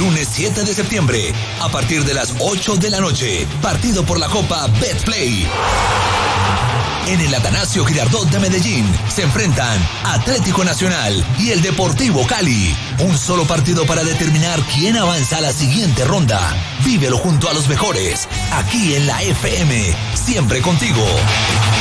lunes 7 de septiembre, a partir de las 8 de la noche, partido por la Copa Betplay. En el Atanasio Girardot de Medellín se enfrentan Atlético Nacional y el Deportivo Cali. Un solo partido para determinar quién avanza a la siguiente ronda. Vívelo junto a los mejores, aquí en la FM, siempre contigo.